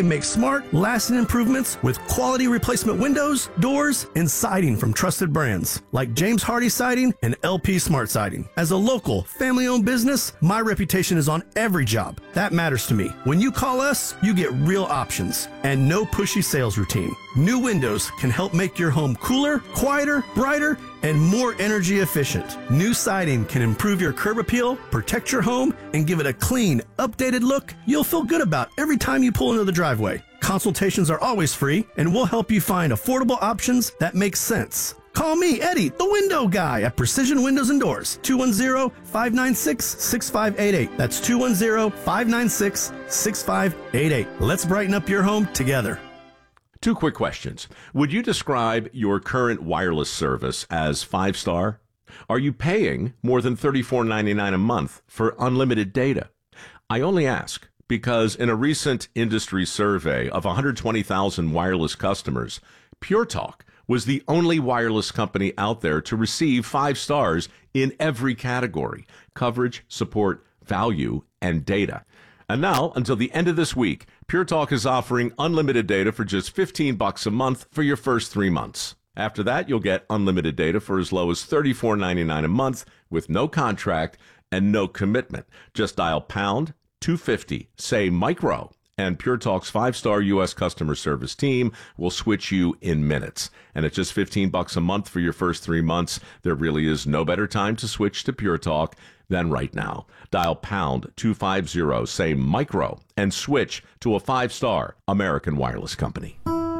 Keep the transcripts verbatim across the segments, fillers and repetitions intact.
Make smart, lasting improvements with quality replacement windows, doors, and siding from trusted brands like James Hardy Siding and L P Smart Siding. As a local, family-owned business, my reputation is on every job. That matters to me. When you call us, you get real options and no pushy sales routine. New windows can help make your home cooler, quieter, brighter, and more energy efficient. New siding can improve your curb appeal, protect your home, and give it a clean, updated look you'll feel good about every time you pull into the driveway. Consultations are always free, and we'll help you find affordable options that make sense. Call me, Eddie, the window guy at Precision Windows and Doors, two one zero, five nine six, six five eight eight. That's two one zero, five nine six, six five eight eight. Let's brighten up your home together. Two quick questions. Would you describe your current wireless service as five-star? Are you paying more than thirty-four ninety-nine a month for unlimited data? I only ask because in a recent industry survey of one hundred twenty thousand wireless customers, Pure Talk was the only wireless company out there to receive five stars in every category: coverage, support, value, and data. And now, until the end of this week, Pure Talk is offering unlimited data for just fifteen bucks a month for your first three months. After that, you'll get unlimited data for as low as thirty-four ninety-nine a month with no contract and no commitment. Just dial pound two fifty, say micro, and Pure Talk's five-star U S customer service team will switch you in minutes. And at just fifteen bucks a month for your first three months, there really is no better time to switch to Pure Talk than right now. Dial pound two fifty, say micro, and switch to a five-star American wireless company.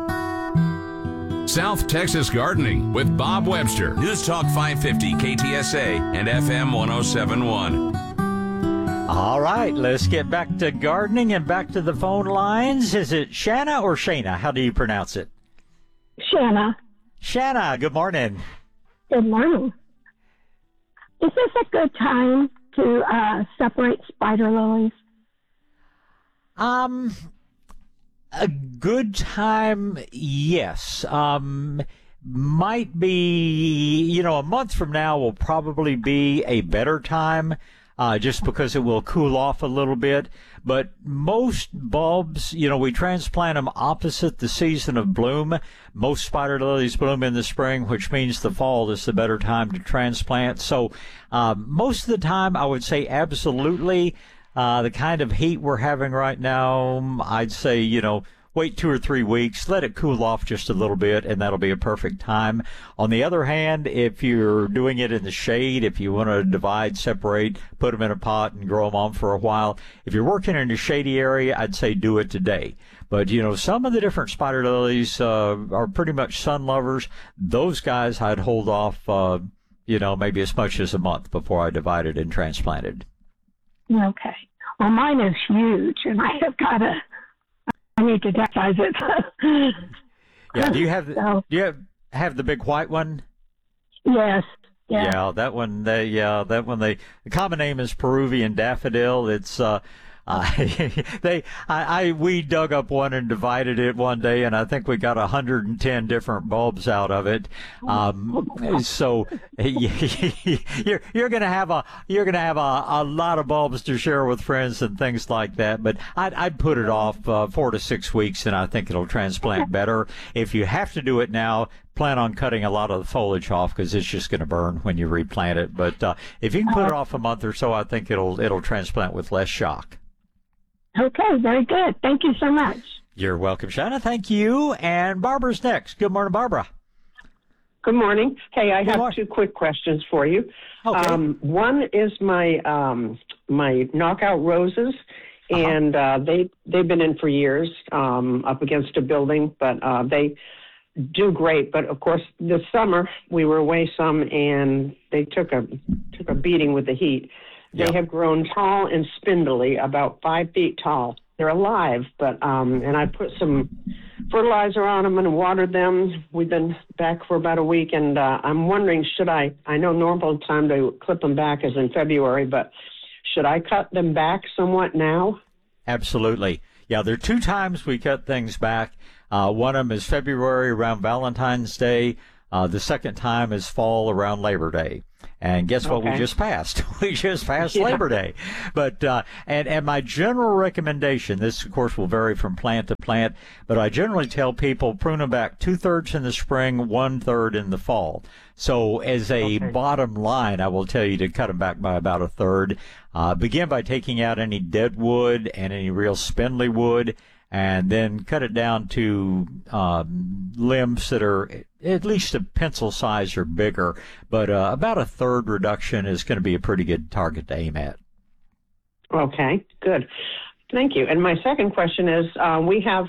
South Texas Gardening with Bob Webster. News Talk five fifty K T S A and F M ten seventy-one. All right, let's get back to gardening and back to the phone lines. Is it Shanna or Shana? How do you pronounce it? Shanna. Shanna, good morning. Good morning. Is this a good time to uh, separate spider lilies? Um, a good time, yes. Um, might be, you know, a month from now will probably be a better time. Uh, just because it will cool off a little bit. But most bulbs, you know, we transplant them opposite the season of bloom. Most spider lilies bloom in the spring, which means the fall is the better time to transplant. So uh, most of the time, I would say absolutely. Uh, the kind of heat we're having right now, I'd say, you know, wait two or three weeks, let it cool off just a little bit, and that'll be a perfect time. On the other hand, if you're doing it in the shade, if you want to divide, separate, put them in a pot and grow them on for a while, if you're working in a shady area, I'd say do it today. But, you know, some of the different spider lilies uh, are pretty much sun lovers. Those guys I'd hold off, uh, you know, maybe as much as a month before I divided and transplanted. Okay. Well, mine is huge, and I have got to... I need to downsize it. Yeah, do you have the, so, do you have, have the big white one? Yes. Yeah. Yeah, that one. They, yeah, that one. They the common name is Peruvian daffodil. It's uh, uh they. I, I we dug up one and divided it one day, and I think we got a hundred and ten different bulbs out of it. Um, so you're you're gonna have a you're gonna have a, a lot of bulbs to share with friends and things like that. But I'd I'd put it off uh, four to six weeks, and I think it'll transplant better. If you have to do it now, plan on cutting a lot of the foliage off because it's just going to burn when you replant it. But uh, if you can put it off a month or so, I think it'll it'll transplant with less shock. Okay, very good. Thank you so much. You're welcome, Shanna. Thank you. And Barbara's next. Good morning, Barbara. Good morning. Hey, I Good have morning. two quick questions for you. Okay. Um, one is my um, my knockout roses, Uh-huh. and uh, they they've been in for years um, up against a building, but uh, they do great. But of course, this summer we were away some, and they took a took a beating with the heat. They Yeah. have grown tall and spindly, about five feet tall. They're alive, but um, and I put some fertilizer on them and watered them. We've been back for about a week, and uh, I'm wondering, should I? I know normal time to clip them back is in February, but should I cut them back somewhat now? Absolutely. Yeah, there are two times we cut things back. Uh, one of them is February around Valentine's Day. Uh, the second time is fall around Labor Day. And guess what? Okay. We just passed. We just passed Yeah. Labor Day. But uh, and and my general recommendation, this of course will vary from plant to plant, but I generally tell people prune them back two thirds in the spring, one third in the fall. So as a Okay. bottom line, I will tell you to cut them back by about a third. Uh, begin by taking out any dead wood and any real spindly wood, and then cut it down to um, limbs that are at least a pencil size or bigger. But uh, about a third reduction is going to be a pretty good target to aim at. Okay, good. Thank you. And my second question is, uh, we have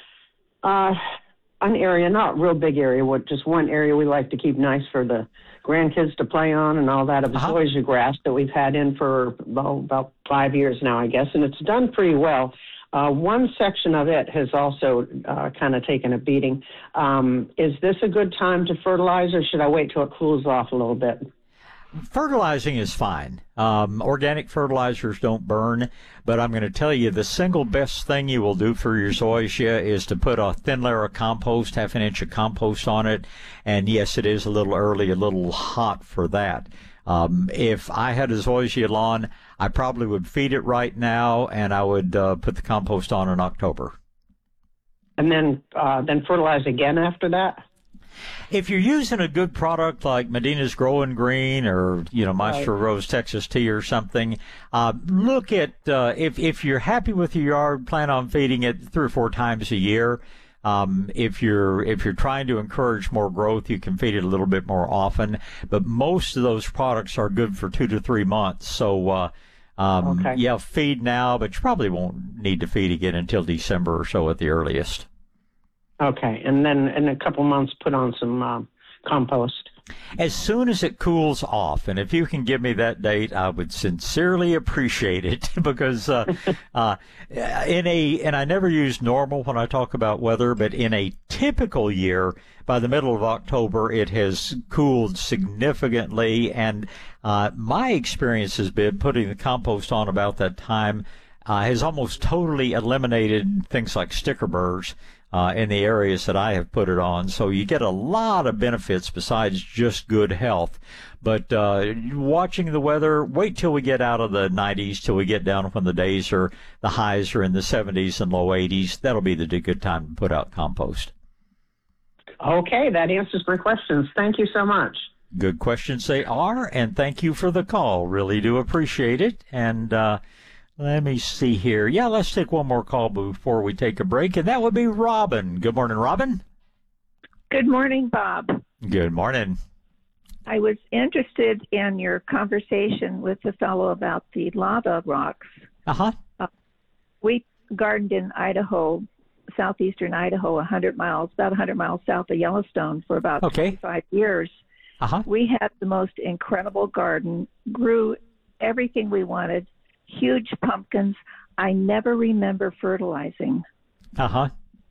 uh, an area, not a real big area, what just one area we like to keep nice for the grandkids to play on and all that of Uh-huh. zoysia grass that we've had in for well, about five years now, I guess, and it's done pretty well. Uh, one section of it has also uh, kind of taken a beating. Um, is this a good time to fertilize, or should I wait till it cools off a little bit? Fertilizing is fine. Um, organic fertilizers don't burn, but I'm going to tell you the single best thing you will do for your zoysia is to put a thin layer of compost, half an inch of compost on it. And yes, it is a little early, a little hot for that. Um, if I had a zoysia lawn, I probably would feed it right now, and I would uh, put the compost on in October. And then uh, then fertilize again after that? If you're using a good product like Medina's Growing Green or, you know, Maestro Rose Texas Tea or something, uh, look at, uh, if, if you're happy with your yard, plan on feeding it three or four times a year. Um, if you're, if you're trying to encourage more growth, you can feed it a little bit more often, but most of those products are good for two to three months. So, uh, um, Okay. yeah, feed now, but you probably won't need to feed again until December or so at the earliest. Okay, and then in a couple months, put on some um, compost. As soon as it cools off, and if you can give me that date, I would sincerely appreciate it because uh, uh, in a, and I never use normal when I talk about weather, but in a typical year, by the middle of October, it has cooled significantly. And uh, my experience has been putting the compost on about that time uh, has almost totally eliminated things like sticker burrs. Uh, in the areas that I have put it on. So you get a lot of benefits besides just good health. But uh, watching the weather, wait till we get out of the nineties, till we get down when the days are, the highs are in the seventies and low eighties. That'll be the good time to put out compost. Okay, that answers my questions. Thank you so much. Good questions they are, and thank you for the call. Really do appreciate it. And uh, let me see here. Yeah, let's take one more call before we take a break, and that would be Robin. Good morning, Robin. Good morning, Bob. Good morning. I was interested in your conversation with the fellow about the lava rocks. Uh-huh. Uh, we gardened in Idaho, southeastern Idaho, one hundred miles, about one hundred miles south of Yellowstone for about Okay. twenty-five years. Uh-huh. We had the most incredible garden, grew everything we wanted, huge pumpkins. I never remember fertilizing. Uh-huh.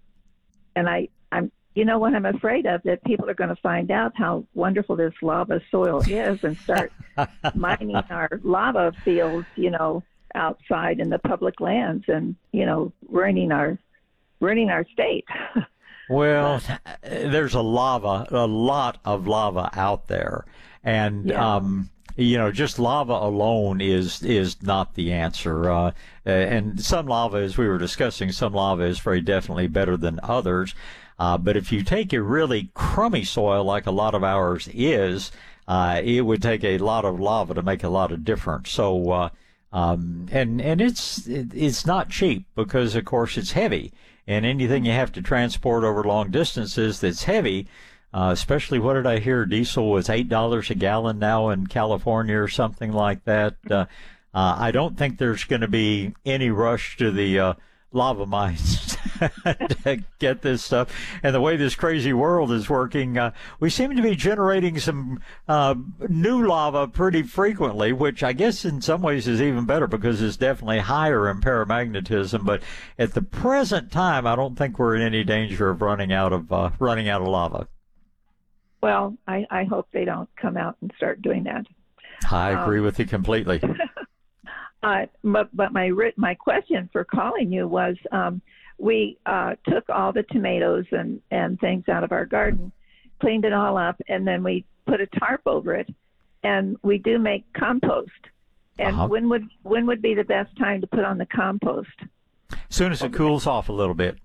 And I, I'm, you know what I'm afraid of? That people are going to find out how wonderful this lava soil is and start mining our lava fields, you know, outside in the public lands and, you know, ruining our, ruining our state. Well, there's a lava, a lot of lava out there. And, Yeah. um, you know, just lava alone is is not the answer. Uh, and some lava, as we were discussing, some lava is very definitely better than others. Uh, but if you take a really crummy soil like a lot of ours is, uh, it would take a lot of lava to make a lot of difference. So, uh, um, and and it's it, it's not cheap because, of course, it's heavy. And anything you have to transport over long distances that's heavy. Uh, especially, what did I hear? Diesel was eight dollars a gallon now in California or something like that. Uh, uh, I don't think there's going to be any rush to the uh, lava mines to get this stuff. And the way this crazy world is working, uh, we seem to be generating some uh, new lava pretty frequently, which I guess in some ways is even better because it's definitely higher in paramagnetism. But at the present time, I don't think we're in any danger of running out of uh, running out of lava. Well, I, I hope they don't come out and start doing that. I agree Um, with you completely. Uh, but but my writ- my question for calling you was, um, we uh, took all the tomatoes and, and things out of our garden, cleaned it all up, and then we put a tarp over it. and we do make compost. And Uh-huh. when would when would be the best time to put on the compost? As soon as it cools off a little bit.